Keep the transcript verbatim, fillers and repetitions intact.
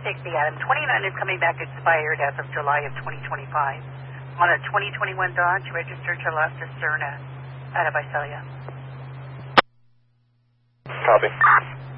sixty, Adam. twenty-nine is coming back expired as of July of twenty twenty-five. On a twenty twenty-one Dodge, registered to La Cisterna out of Visalia. Copy.